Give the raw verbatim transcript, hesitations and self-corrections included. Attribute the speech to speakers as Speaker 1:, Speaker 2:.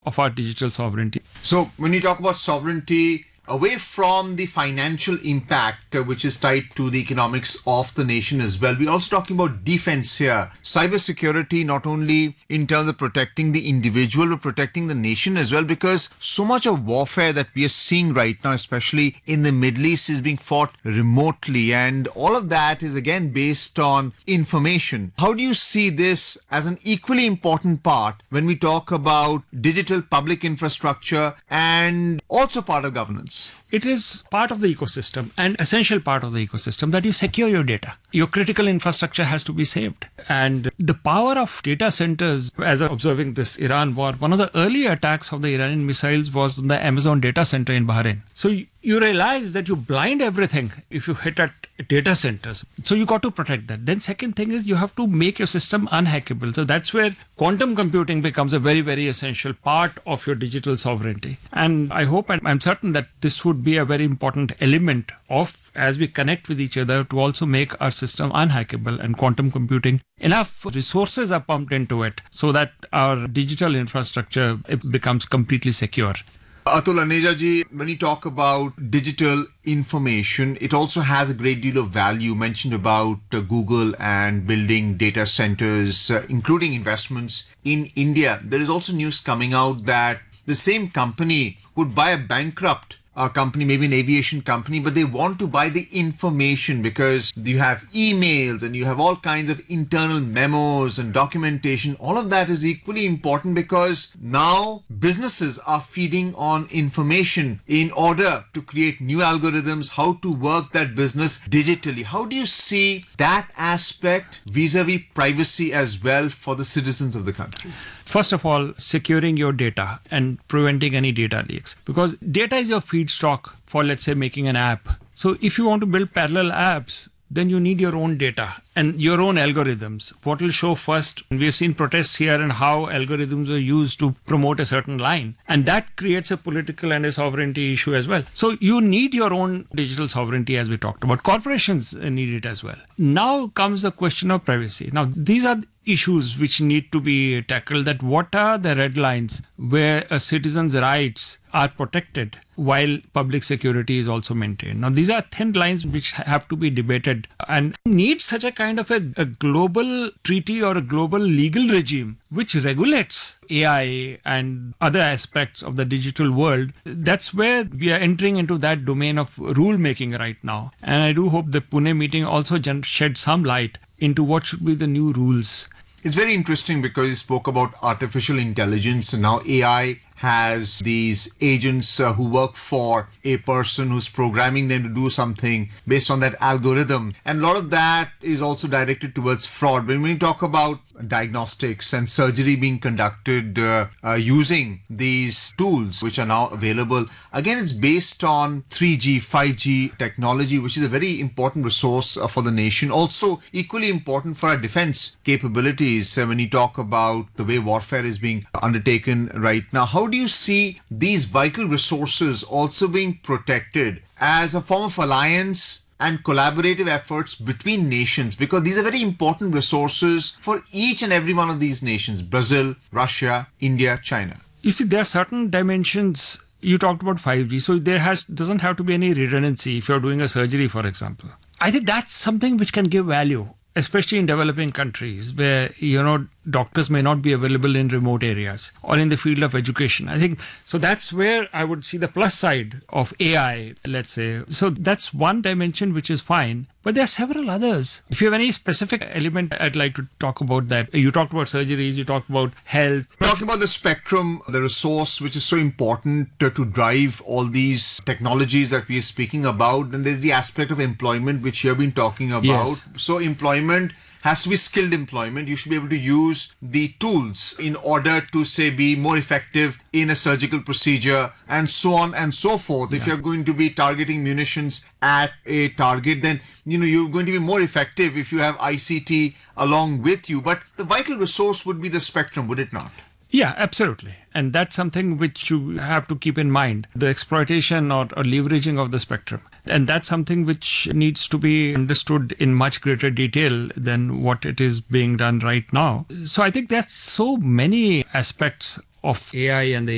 Speaker 1: of our digital sovereignty.
Speaker 2: So when you talk about sovereignty, away from the financial impact, uh, which is tied to the economics of the nation as well, we're also talking about defense here. Cybersecurity, not only in terms of protecting the individual, but protecting the nation as well, because so much of warfare that we are seeing right now, especially in the Middle East, is being fought remotely. And all of that is again based on information. How do you see this as an equally important part when we talk about digital public infrastructure and also part of governance?
Speaker 1: It is part of the ecosystem, and essential part of the ecosystem, that you secure your data. Your critical infrastructure has to be saved. And the power of data centers, as I'm observing this Iran war, one of the early attacks of the Iranian missiles was on the Amazon data center in Bahrain. So you, you realize that you blind everything if you hit at data centers. So you got to protect that. Then second thing is you have to make your system unhackable. So that's where quantum computing becomes a very, very essential part of your digital sovereignty. And I hope and I'm certain that this would be a very important element of, as we connect with each other, to also make our system unhackable, and quantum computing, enough resources are pumped into it so that our digital infrastructure it becomes completely secure.
Speaker 2: Atul Aneja ji, when you talk about digital information, it also has a great deal of value. You mentioned about uh, Google and building data centers, uh, including investments in India. There is also news coming out that the same company would buy a bankrupt a company, maybe an aviation company, but they want to buy the information because you have emails and you have all kinds of internal memos and documentation. All of that is equally important because now businesses are feeding on information in order to create new algorithms, how to work that business digitally. How do you see that aspect vis-a-vis privacy as well for the citizens of the country?
Speaker 1: First of all, securing your data and preventing any data leaks, because data is your feedstock for, let's say, making an app. So if you want to build parallel apps, then you need your own data and your own algorithms. What will show first? We've seen protests here and how algorithms are used to promote a certain line. And that creates a political and a sovereignty issue as well. So you need your own digital sovereignty, as we talked about. Corporations need it as well. Now comes the question of privacy. Now, these are issues which need to be tackled, that what are the red lines where a citizen's rights are protected while public security is also maintained. Now, these are thin lines which have to be debated and need such a kind of a, a global treaty or a global legal regime which regulates A I and other aspects of the digital world. That's where we are entering into that domain of rule making right now. And I do hope the Pune meeting also shed some light into what should be the new rules.
Speaker 2: It's very interesting because you spoke about artificial intelligence, and now A I has these agents uh, who work for a person who's programming them to do something based on that algorithm. And a lot of that is also directed towards fraud. When we talk about diagnostics and surgery being conducted uh, uh, using these tools which are now available, again, it's based on three G, five G technology, which is a very important resource uh, for the nation. Also, equally important for our defense capabilities uh, when you talk about the way warfare is being undertaken right now. How do you see these vital resources also being protected as a form of alliance and collaborative efforts between nations? Because these are very important resources for each and every one of these nations: Brazil, Russia, India, China.
Speaker 1: You see, there are certain dimensions. You talked about five G, so there has doesn't have to be any redundancy if you're doing a surgery, for example. I think that's something which can give value, especially in developing countries where, you know, doctors may not be available in remote areas or in the field of education. I think, so that's where I would see the plus side of A I, let's say. So that's one dimension which is fine. But there are several others. If you have any specific element, I'd like to talk about that. You talked about surgeries, you talked about health.
Speaker 2: Talking about the spectrum, the resource which is so important to, to drive all these technologies that we are speaking about, then there's the aspect of employment which you have been talking about.
Speaker 1: Yes.
Speaker 2: So employment has to be skilled employment. You should be able to use the tools in order to, say, be more effective in a surgical procedure and so on and so forth. Yeah. If you're going to be targeting munitions at a target, then, you know, you're going to be more effective if you have I C T along with you. But the vital resource would be the spectrum, would it not?
Speaker 1: Yeah, absolutely. And that's something which you have to keep in mind, the exploitation or, or leveraging of the spectrum. And that's something which needs to be understood in much greater detail than what it is being done right now. So I think there's so many aspects of A I and the